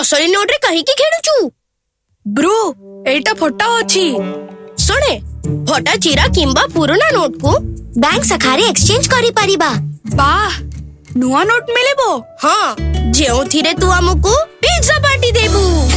असली नोट रे कहीं की खेलुचु ब्रो एटा फटा अछि सुने फटा चिरा किंबा पुराना नोट को बैंक शाखारे एक्सचेंज करि परिबा वाह नुआ नोट मिलेबो हाँ जेउथिरे तू हमकु पिज्जा पार्टी देबू